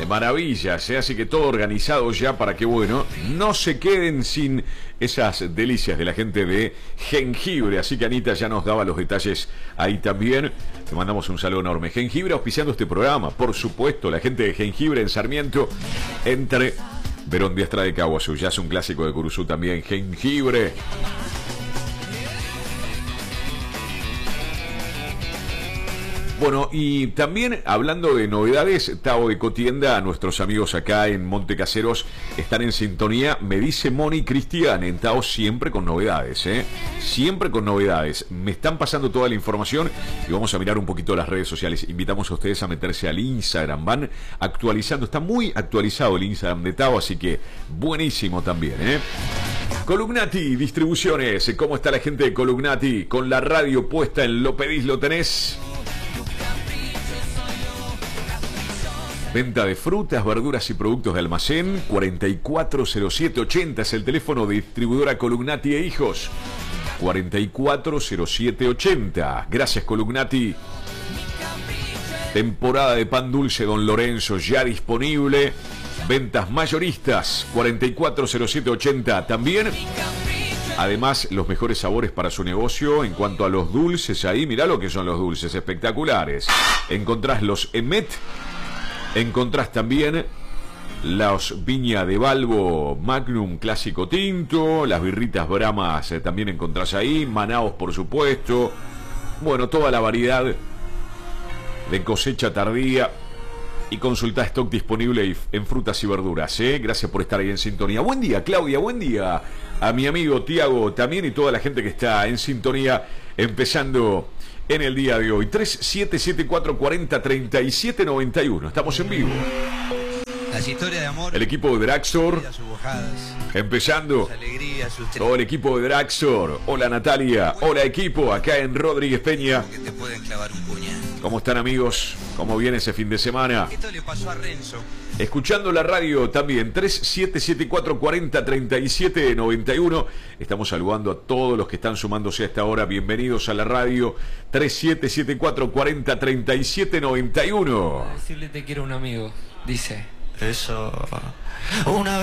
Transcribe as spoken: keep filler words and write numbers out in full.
De maravillas, ¿eh? Así que todo organizado ya para que, bueno, no se queden sin esas delicias de la gente de Jengibre. Así que Anita ya nos daba los detalles ahí también. Te mandamos un saludo enorme. Jengibre auspiciando este programa, por supuesto, la gente de Jengibre en Sarmiento, entre Verón Diestra de Caguazú. Ya es un clásico de Curuzú también, Jengibre. Bueno, y también hablando de novedades, Tao de Cotienda, nuestros amigos acá en Montecaseros están en sintonía. Me dice Moni Cristian, en Tao siempre con novedades, ¿eh? Siempre con novedades. Me están pasando toda la información y vamos a mirar un poquito las redes sociales. Invitamos a ustedes a meterse al Instagram. Van actualizando, está muy actualizado el Instagram de Tao, así que buenísimo también, ¿eh? Columnati Distribuciones, ¿cómo está la gente de Columnati? Con la radio puesta en Lo Pedís, Lo Tenés. Venta de frutas, verduras y productos de almacén. Cuarenta y cuatro cero siete ochenta es el teléfono de distribuidora Columnati e Hijos. Cuarenta y cuatro cero siete ochenta. Gracias, Columnati. Temporada de pan dulce Don Lorenzo ya disponible. Ventas mayoristas. Cuarenta y cuatro cero siete ochenta también. Además, los mejores sabores para su negocio. En cuanto a los dulces, ahí mirá lo que son los dulces espectaculares. Encontrás los Emet. Encontrás también los Viña de Balbo Magnum Clásico Tinto, las birritas Bramas eh, también encontrás ahí, Manaos por supuesto, bueno, toda la variedad de cosecha tardía y consultá stock disponible en frutas y verduras, ¿eh? Gracias por estar ahí en sintonía. Buen día, Claudia, buen día a mi amigo Tiago también y toda la gente que está en sintonía empezando en el día de hoy. Tres siete siete cuatro cuarenta treinta y siete noventa y uno. Estamos en vivo. Las historias de amor. El equipo de Draxor. Empezando. Alegrías, todo el equipo de Draxor. Hola Natalia. Hola equipo. Acá en Rodríguez Peña. Que te pueden clavar un puñal. ¿Cómo están, amigos? ¿Cómo viene ese fin de semana? Esto le pasó a Renzo. Escuchando la radio también, tres siete siete cuatro cuarenta treinta y siete noventa y uno. Estamos saludando a todos los que están sumándose a esta hora. Bienvenidos a la radio. tres siete siete cuatro cuarenta treinta y siete noventa y uno. Decirle te quiero a un amigo, dice. Eso. Una